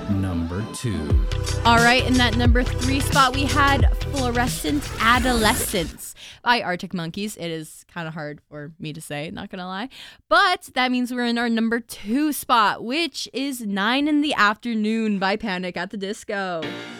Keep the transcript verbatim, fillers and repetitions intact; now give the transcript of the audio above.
number two. All right, in that number three spot, we had Fluorescent Adolescence by Arctic Monkeys. It is kind of hard for me to say, not gonna lie. But that means we're in our number two spot, which is Nine in the Afternoon by Panic at the Disco.